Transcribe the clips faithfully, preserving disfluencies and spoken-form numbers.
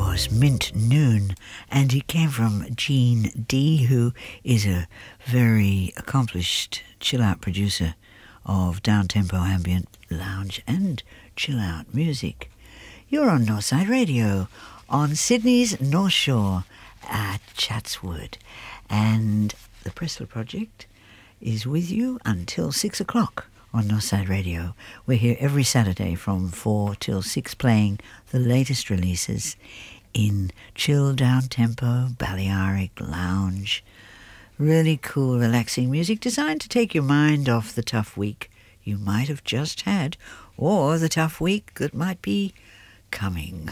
was Mint Noon, and it came from Gene D, who is a very accomplished chill-out producer of down-tempo ambient, lounge and chill-out music. You're on Northside Radio, on Sydney's North Shore at Chatswood, and the Pressler Project is with you until six o'clock on Northside Radio. We're here every Saturday from four till six playing the latest releases in chill down-tempo, Balearic, lounge, really cool, relaxing music designed to take your mind off the tough week you might have just had, or the tough week that might be coming.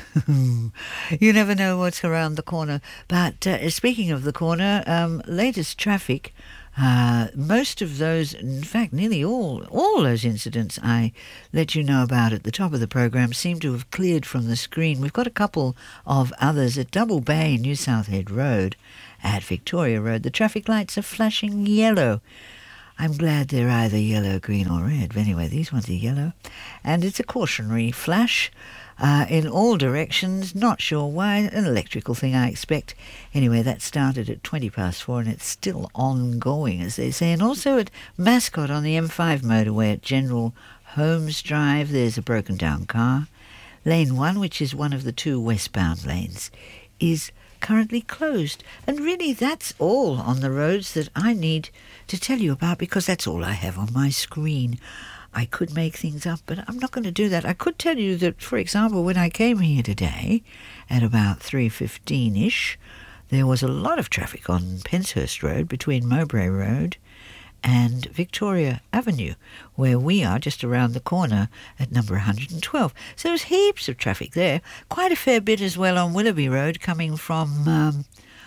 You never know what's around the corner. But uh, speaking of the corner, um, latest traffic, Uh, most of those, in fact, nearly all, all those incidents I let you know about at the top of the program seem to have cleared from the screen. We've got a couple of others at Double Bay, New South Head Road, at Victoria Road. The traffic lights are flashing yellow. I'm glad they're either yellow, green or red. But anyway, these ones are yellow. And it's a cautionary flash uh, in all directions. Not sure why. An electrical thing, I expect. Anyway, that started at twenty past four and it's still ongoing, as they say. And also at Mascot on the M five motorway at General Holmes Drive, there's a broken down car. Lane one, which is one of the two westbound lanes, is currently closed. And really, that's all on the roads that I need to tell you about, because that's all I have on my screen. I could make things up, but I'm not going to do that. I could tell you that, for example, when I came here today at about three fifteen-ish, there was a lot of traffic on Penshurst Road between Mowbray Road and Victoria Avenue, where we are just around the corner at number one hundred twelve. So there's heaps of traffic there. Quite a fair bit as well on Willoughby Road coming from um,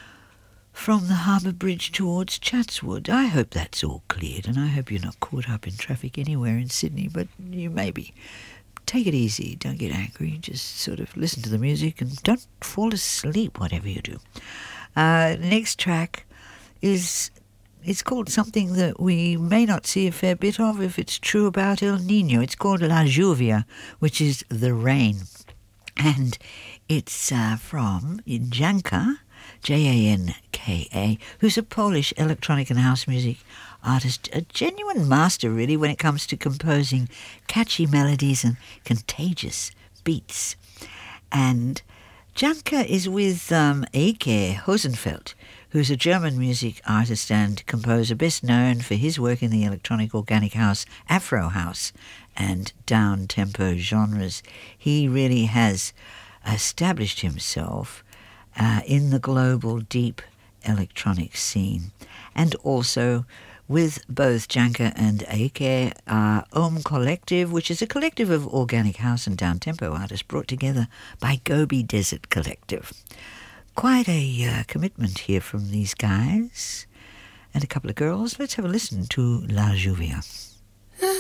from the Harbour Bridge towards Chatswood. I hope that's all cleared, and I hope you're not caught up in traffic anywhere in Sydney, but you may be. Take it easy, don't get angry, just sort of listen to the music and don't fall asleep, whatever you do. Uh, next track is, it's called something that we may not see a fair bit of if it's true about El Niño. It's called La Lluvia, which is the rain. And it's uh, from Janka, J A N K A, who's a Polish electronic and house music artist, a genuine master really when it comes to composing catchy melodies and contagious beats. And Janka is with um, Eike Hosenfeld, who's a German music artist and composer best known for his work in the electronic organic house, Afro house and down-tempo genres. He really has established himself uh, in the global deep electronic scene. And also with both Janka and Eike, uh, Om Collective, which is a collective of organic house and down-tempo artists brought together by Gobi Desert Collective. Quite a uh, commitment here from these guys and a couple of girls. Let's have a listen to La Lluvia.